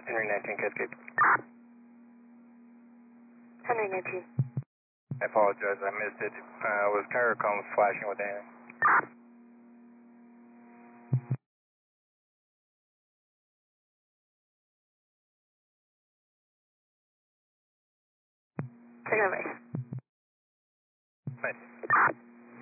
Henry 19 Cascade. Henry 19. I apologize, I missed it. Was Tyracom flashing with anything? Second base. Nice.